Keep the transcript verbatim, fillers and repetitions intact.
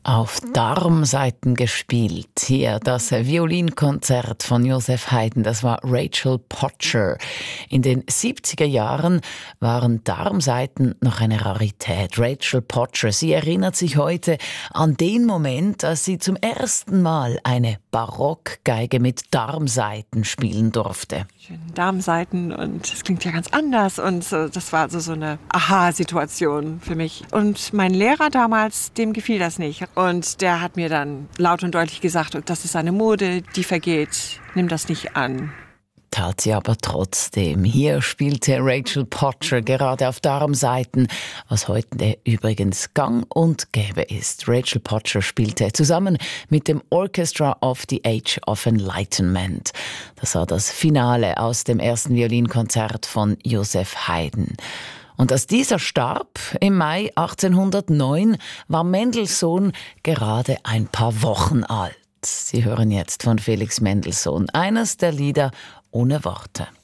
Auf Darmsaiten gespielt. Hier das Violinkonzert von Joseph Haydn, das war Rachel Potcher. In den siebziger Jahren waren Darmsaiten noch eine Rarität. Rachel Potcher, sie erinnert sich heute an den Moment, als sie zum ersten Mal eine Barockgeige mit Darmsaiten spielen durfte. Schönen Darmsaiten, und es klingt ja ganz anders, und so, das war also so eine Aha-Situation für mich. Und mein Lehrer damals, dem gefiel das nicht. Und der hat mir dann laut und deutlich gesagt, das ist eine Mode, die vergeht, nimm das nicht an. Tat sie aber trotzdem. Hier spielte Rachel Potcher gerade auf Darmsaiten, was heute übrigens gang und gäbe ist. Rachel Potcher spielte zusammen mit dem Orchestra of the Age of Enlightenment. Das war das Finale aus dem ersten Violinkonzert von Joseph Haydn. Und als dieser starb, im Mai achtzehnhundertneun, war Mendelssohn gerade ein paar Wochen alt. Sie hören jetzt von Felix Mendelssohn eines der Lieder ohne Worte.